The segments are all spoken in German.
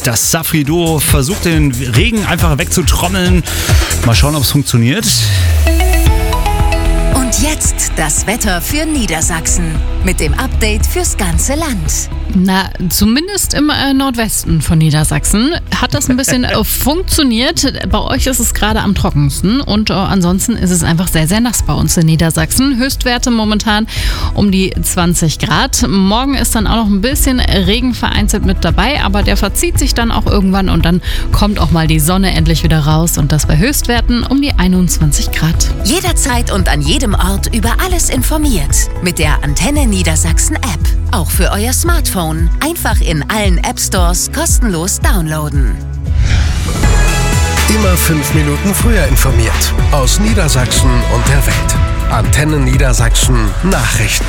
Das Safri-Duo versucht den Regen einfach wegzutrommeln. Mal schauen, ob es funktioniert. Und jetzt das Wetter für Niedersachsen mit dem Update fürs ganze Land. Na, zumindest im Nordwesten von Niedersachsen hat das ein bisschen funktioniert. Bei euch ist es gerade am trockensten und ansonsten ist es einfach sehr, sehr nass bei uns in Niedersachsen. Höchstwerte momentan um die 20 Grad. Morgen ist dann auch noch ein bisschen Regen vereinzelt mit dabei, aber der verzieht sich dann auch irgendwann und dann kommt auch mal die Sonne endlich wieder raus und das bei Höchstwerten um die 21 Grad. Jederzeit und an jedem Ort über alles informiert. Mit der Antenne Niedersachsen App. Auch für euer Smartphone. Einfach in allen App-Stores kostenlos downloaden. Immer 5 Minuten früher informiert. Aus Niedersachsen und der Welt. Antenne Niedersachsen Nachrichten.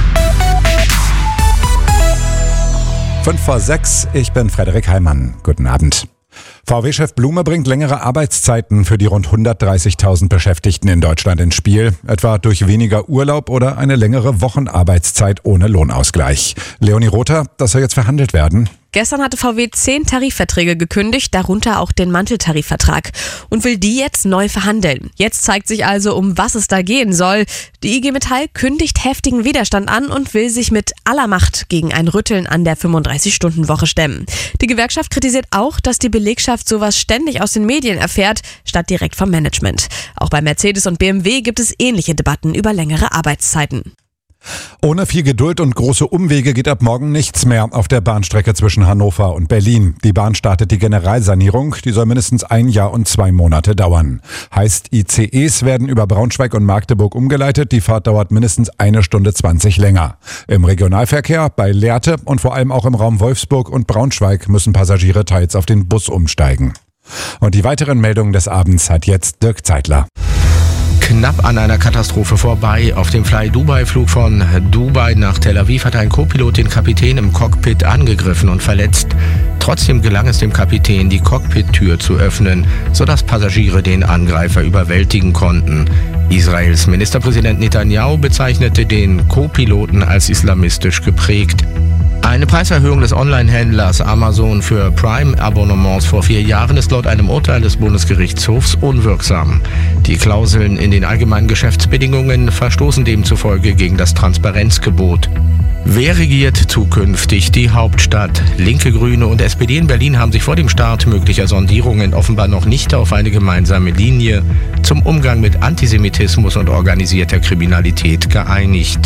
5:06, ich bin Frederik Heimann. Guten Abend. VW-Chef Blume bringt längere Arbeitszeiten für die rund 130.000 Beschäftigten in Deutschland ins Spiel, etwa durch weniger Urlaub oder eine längere Wochenarbeitszeit ohne Lohnausgleich. Leonie Rother, das soll jetzt verhandelt werden. Gestern hatte VW 10 Tarifverträge gekündigt, darunter auch den Manteltarifvertrag und will die jetzt neu verhandeln. Jetzt zeigt sich also, um was es da gehen soll. Die IG Metall kündigt heftigen Widerstand an und will sich mit aller Macht gegen ein Rütteln an der 35-Stunden-Woche stemmen. Die Gewerkschaft kritisiert auch, dass die Belegschaft sowas ständig aus den Medien erfährt, statt direkt vom Management. Auch bei Mercedes und BMW gibt es ähnliche Debatten über längere Arbeitszeiten. Ohne viel Geduld und große Umwege geht ab morgen nichts mehr auf der Bahnstrecke zwischen Hannover und Berlin. Die Bahn startet die Generalsanierung, die soll mindestens 1 Jahr und 2 Monate dauern. Heißt, ICEs werden über Braunschweig und Magdeburg umgeleitet, die Fahrt dauert mindestens 1 Stunde 20 länger. Im Regionalverkehr, bei Lehrte und vor allem auch im Raum Wolfsburg und Braunschweig müssen Passagiere teils auf den Bus umsteigen. Und die weiteren Meldungen des Abends hat jetzt Dirk Zeitler. Knapp an einer Katastrophe vorbei. Auf dem Fly-Dubai-Flug von Dubai nach Tel Aviv hat ein Co-Pilot den Kapitän im Cockpit angegriffen und verletzt. Trotzdem gelang es dem Kapitän, die Cockpit-Tür zu öffnen, sodass Passagiere den Angreifer überwältigen konnten. Israels Ministerpräsident Netanyahu bezeichnete den Co-Piloten als islamistisch geprägt. Eine Preiserhöhung des Online-Händlers Amazon für Prime-Abonnements vor 4 Jahren ist laut einem Urteil des Bundesgerichtshofs unwirksam. Die Klauseln in den allgemeinen Geschäftsbedingungen verstoßen demzufolge gegen das Transparenzgebot. Wer regiert zukünftig die Hauptstadt? Linke, Grüne und SPD in Berlin haben sich vor dem Start möglicher Sondierungen offenbar noch nicht auf eine gemeinsame Linie zum Umgang mit Antisemitismus und organisierter Kriminalität geeinigt.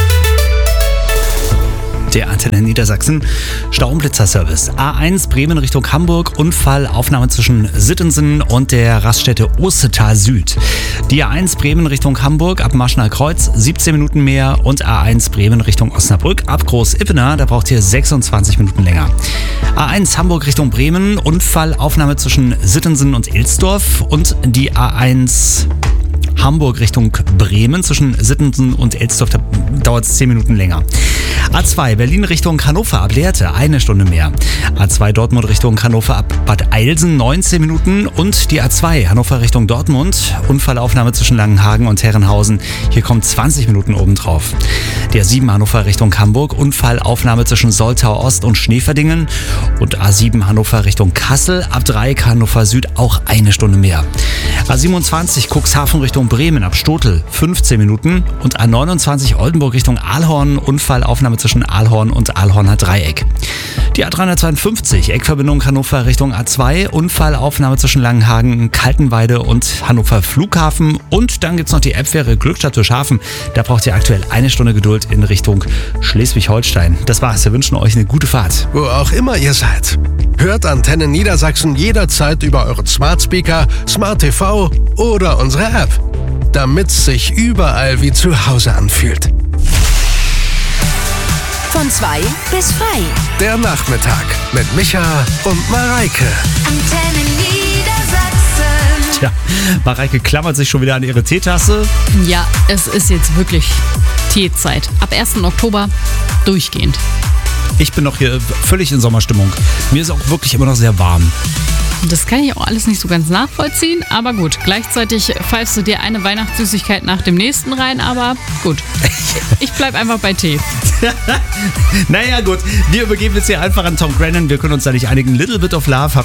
Der Antenne Niedersachsen Staublitzer-Service. A1 Bremen Richtung Hamburg, Unfall, Aufnahme zwischen Sittensen und der Raststätte Ostetal Süd. Die A1 Bremen Richtung Hamburg ab Marschner Kreuz 17 Minuten mehr und A1 Bremen Richtung Osnabrück ab Groß-Ippener, da braucht ihr 26 Minuten länger. A1 Hamburg Richtung Bremen, Unfall, Aufnahme zwischen Sittensen und Ilsdorf und die A1 Hamburg Richtung Bremen zwischen Sittensen und Elsdorf, da dauert es 10 Minuten länger. A2 Berlin Richtung Hannover ab Lehrte 1 Stunde mehr. A2 Dortmund Richtung Hannover ab Bad Eilsen 19 Minuten und die A2 Hannover Richtung Dortmund, Unfallaufnahme zwischen Langenhagen und Herrenhausen, hier kommt 20 Minuten obendrauf. Der A7 Hannover Richtung Hamburg, Unfallaufnahme zwischen Soltau Ost und Schneeverdingen und A7 Hannover Richtung Kassel ab Dreieck Hannover Süd auch 1 Stunde mehr. A27 Cuxhaven Richtung Bremen ab Stotel 15 Minuten und A29 Oldenburg Richtung Aalhorn, Unfallaufnahme zwischen Aalhorn und Aalhorner Dreieck. Die A352 Eckverbindung Hannover Richtung A2, Unfallaufnahme zwischen Langenhagen, Kaltenweide und Hannover Flughafen und dann gibt's noch die Elbfähre Glückstadt Schafen. Da braucht ihr aktuell 1 Stunde Geduld in Richtung Schleswig-Holstein. Das war's, wir wünschen euch eine gute Fahrt. Wo auch immer ihr seid. Hört Antenne Niedersachsen jederzeit über euren Smart Speaker, Smart TV oder unsere App, damit's sich überall wie zu Hause anfühlt. Von 2 bis frei. Der Nachmittag mit Micha und Mareike. Antenne Niedersachsen. Tja, Mareike klammert sich schon wieder an ihre Teetasse. Ja, es ist jetzt wirklich Teezeit. Ab 1. Oktober durchgehend. Ich bin noch hier völlig in Sommerstimmung. Mir ist auch wirklich immer noch sehr warm. Das kann ich auch alles nicht so ganz nachvollziehen, aber gut. Gleichzeitig pfeifst du dir eine Weihnachtssüßigkeit nach dem nächsten rein, aber gut. Ich bleib einfach bei Tee. Naja, gut. Wir übergeben es hier einfach an Tom Grennan. Wir können uns da nicht einigen. Little Bit of Love.